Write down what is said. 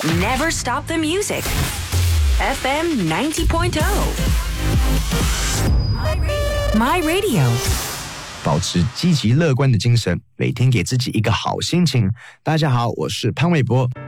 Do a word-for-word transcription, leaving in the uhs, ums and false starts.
Never stop the music. F M ninety point oh. My Radio. 保持积极乐观的精神，每天给自己一个好心情。大家好，我是潘玮柏。